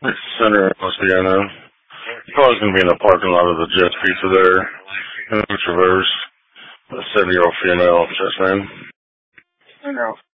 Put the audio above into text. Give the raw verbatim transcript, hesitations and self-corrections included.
It's center of Louisiana. You're probably going to be in the parking lot of the Jets Pizza there in the Traverse. A seventy-year-old female, just name.